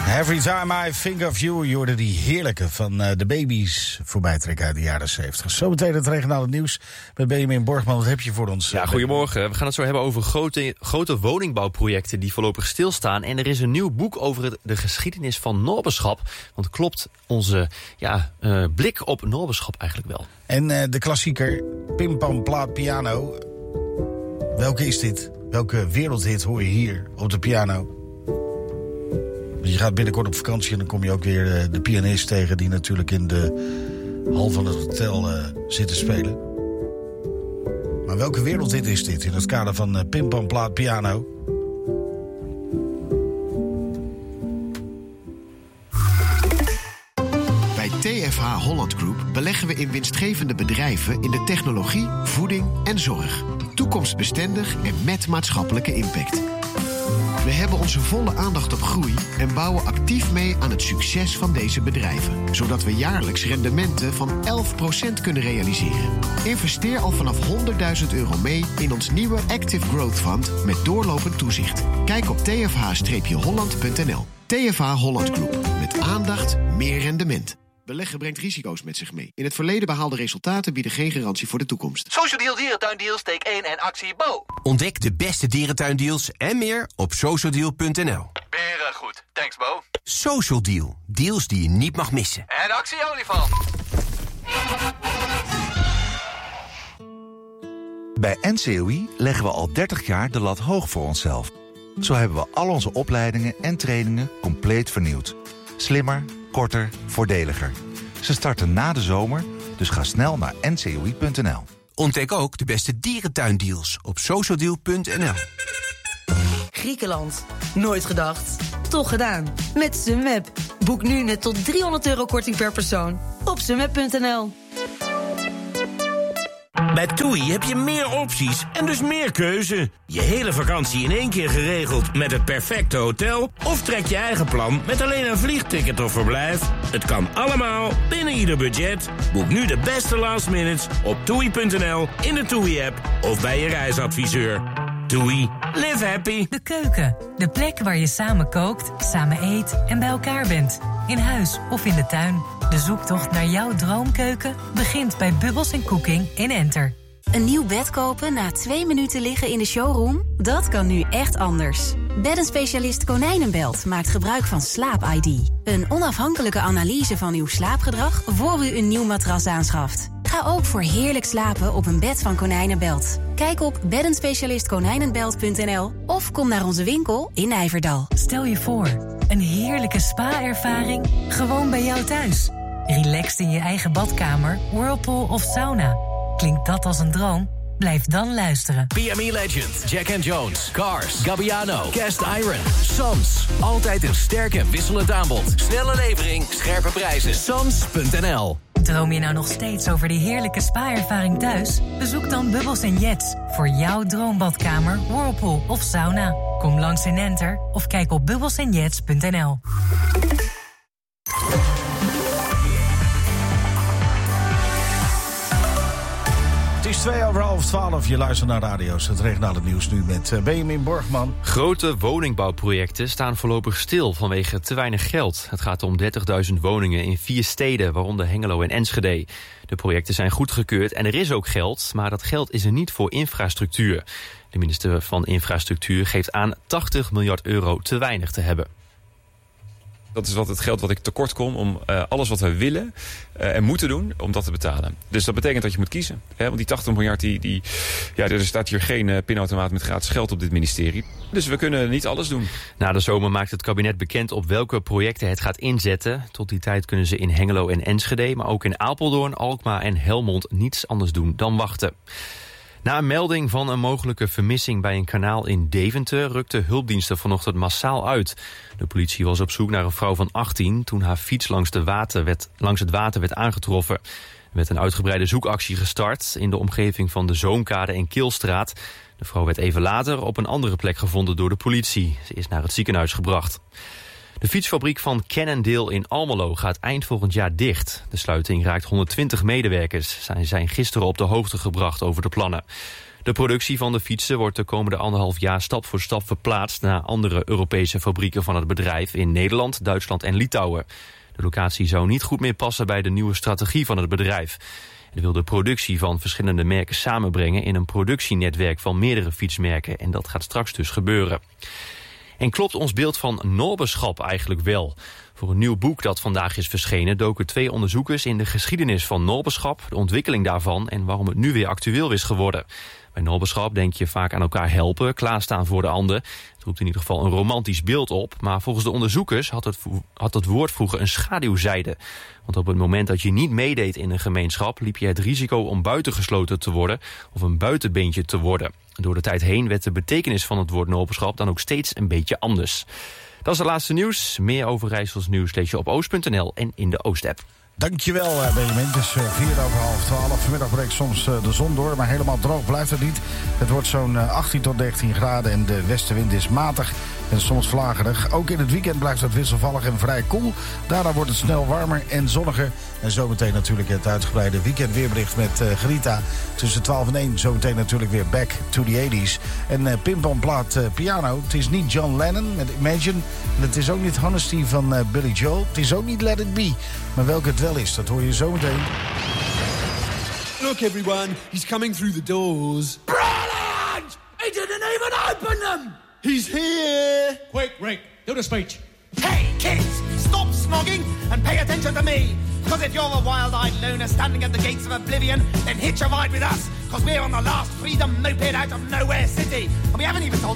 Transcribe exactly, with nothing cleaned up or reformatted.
Every time I think of you, je hoorde die heerlijke van uh, de Baby's voorbij trekken uit de jaren zeventig. Zometeen het regionale nieuws met Benjamin Borgman. Wat heb je voor ons? Ja, goedemorgen. We gaan het zo hebben over grote, grote woningbouwprojecten die voorlopig stilstaan. En er is een nieuw boek over het, de geschiedenis van Noorderschap. Want klopt onze ja, uh, blik op Noorderschap eigenlijk wel? En uh, de klassieker Pim Pam Plaat Piano. Welke is dit? Welke wereldhit hoor je hier op de piano? Je gaat binnenkort op vakantie en dan kom je ook weer uh, de pianist tegen... die natuurlijk in de hal van het hotel uh, zit te spelen. Maar welke wereldhit is dit in het kader van uh, Pim Pam Plaat Piano? Bij T F H Holland Group beleggen we in winstgevende bedrijven... in de technologie, voeding en zorg. Toekomstbestendig en met maatschappelijke impact. We hebben onze volle aandacht op groei en bouwen actief mee aan het succes van deze bedrijven. Zodat we jaarlijks rendementen van elf procent kunnen realiseren. Investeer al vanaf honderdduizend euro mee in ons nieuwe Active Growth Fund met doorlopend toezicht. Kijk op t f h holland punt n l. T F H Holland Group. Met aandacht, meer rendement. Beleggen brengt risico's met zich mee. In het verleden behaalde resultaten bieden geen garantie voor de toekomst. Social Deal Dierentuindeals, steek één en actie Bo. Ontdek de beste dierentuindeals en meer op social deal punt n l. Beren goed. Thanks Bo. Social Deal. Deals die je niet mag missen. En actie olifant. Bij N C O I leggen we al dertig jaar de lat hoog voor onszelf. Zo hebben we al onze opleidingen en trainingen compleet vernieuwd. Slimmer, korter, voordeliger. Ze starten na de zomer, dus ga snel naar n c o i punt n l. Ontdek ook de beste dierentuindeals op social deal punt n l. Griekenland. Nooit gedacht. Toch gedaan. Met Sunweb. Boek nu net tot driehonderd euro korting per persoon. Op sunweb punt n l. Bij TUI heb je meer opties en dus meer keuze. Je hele vakantie in één keer geregeld met het perfecte hotel... of trek je eigen plan met alleen een vliegticket of verblijf. Het kan allemaal binnen ieder budget. Boek nu de beste last minutes op toei punt n l, in de TUI-app of bij je reisadviseur. TUI. Live happy. De keuken. De plek waar je samen kookt, samen eet en bij elkaar bent. In huis of in de tuin. De zoektocht naar jouw droomkeuken begint bij Bubbles en Cooking in Enter. Een nieuw bed kopen na twee minuten liggen in de showroom? Dat kan nu echt anders. Beddenspecialist Konijnenbelt maakt gebruik van Slaap I D. Een onafhankelijke analyse van uw slaapgedrag voor u een nieuw matras aanschaft. Ga ook voor heerlijk slapen op een bed van Konijnenbelt. Kijk op beddenspecialist konijnenbelt punt n l of kom naar onze winkel in Nijverdal. Stel je voor, een heerlijke spa-ervaring gewoon bij jou thuis. Relaxed in je eigen badkamer, whirlpool of sauna. Klinkt dat als een droom? Blijf dan luisteren. P M E Legend, Jack and Jones, Cars, Gabbiano, Cast Iron, Sams. Altijd een sterk en wisselend aanbod. Snelle levering, scherpe prijzen. Sams punt n l. Droom je nou nog steeds over die heerlijke spa-ervaring thuis? Bezoek dan Bubbles en Jets voor jouw droombadkamer, whirlpool of sauna. Kom langs in Enter of kijk op bubbles en jets punt n l. Het is twee over half twaalf. Je luistert naar radio's. Het regionale nieuws nu met Benjamin Borgman. Grote woningbouwprojecten staan voorlopig stil vanwege te weinig geld. Het gaat om dertigduizend woningen in vier steden, waaronder Hengelo en Enschede. De projecten zijn goedgekeurd en er is ook geld, maar dat geld is er niet voor infrastructuur. De minister van Infrastructuur geeft aan tachtig miljard euro te weinig te hebben. Dat is wat het geld wat ik tekort kom om uh, alles wat we willen uh, en moeten doen, om dat te betalen. Dus dat betekent dat je moet kiezen. Hè? Want die tachtig miljard, die, die, ja, er staat hier geen uh, pinautomaat met gratis geld op dit ministerie. Dus we kunnen niet alles doen. Na de zomer maakt het kabinet bekend op welke projecten het gaat inzetten. Tot die tijd kunnen ze in Hengelo en Enschede, maar ook in Apeldoorn, Alkmaar en Helmond niets anders doen dan wachten. Na een melding van een mogelijke vermissing bij een kanaal in Deventer rukten hulpdiensten vanochtend massaal uit. De politie was op zoek naar een vrouw van achttien toen haar fiets langs, de water werd, langs het water werd aangetroffen. Er werd een uitgebreide zoekactie gestart in de omgeving van de Zoomkade en Keelstraat. De vrouw werd even later op een andere plek gevonden door de politie. Ze is naar het ziekenhuis gebracht. De fietsfabriek van Cannondale in Almelo gaat eind volgend jaar dicht. De sluiting raakt honderdtwintig medewerkers. Zij zijn gisteren op de hoogte gebracht over de plannen. De productie van de fietsen wordt de komende anderhalf jaar stap voor stap verplaatst naar andere Europese fabrieken van het bedrijf in Nederland, Duitsland en Litouwen. De locatie zou niet goed meer passen bij de nieuwe strategie van het bedrijf. Het wil de productie van verschillende merken samenbrengen in een productienetwerk van meerdere fietsmerken. En dat gaat straks dus gebeuren. En klopt ons beeld van nobberschap eigenlijk wel? Voor een nieuw boek dat vandaag is verschenen doken twee onderzoekers in de geschiedenis van nobberschap, de ontwikkeling daarvan en waarom het nu weer actueel is geworden. Bij nobberschap denk je vaak aan elkaar helpen, klaarstaan voor de ander. Het roept in ieder geval een romantisch beeld op. Maar volgens de onderzoekers had het, had het woord vroeger een schaduwzijde. Want op het moment dat je niet meedeed in een gemeenschap liep je het risico om buitengesloten te worden of een buitenbeentje te worden. Door de tijd heen werd de betekenis van het woord nobberschap dan ook steeds een beetje anders. Dat is het laatste nieuws. Meer over Rijssels nieuws lees je op oost punt n l en in de Oost-app. Dankjewel, Benjamin. Het is vier over half twaalf. Vanmiddag breekt soms de zon door, maar helemaal droog blijft het niet. Het wordt zo'n achttien tot dertien graden en de westenwind is matig en soms vlagerig. Ook in het weekend blijft het wisselvallig en vrij koel. Daarna wordt het snel warmer en zonniger. En zometeen natuurlijk het uitgebreide weekendweerbericht met uh, Grita. Tussen twaalf en één zometeen natuurlijk weer Back to the eighties. En uh, Pimpamplaat uh, piano. Het is niet John Lennon met Imagine. En het is ook niet Honesty van uh, Billy Joel. Het is ook niet Let It Be. Maar welke het wel is, dat hoor je zometeen. Look everyone, he's coming through the doors. Brilliant! He didn't even open them! He's here! Quick, Rick, do the speech. Hey, kids, stop snogging and pay attention to me. Because if you're a wild-eyed loner standing at the gates of oblivion, then hitch a ride with us. Because we're on the last freedom moped out of Nowhere City. And we haven't even told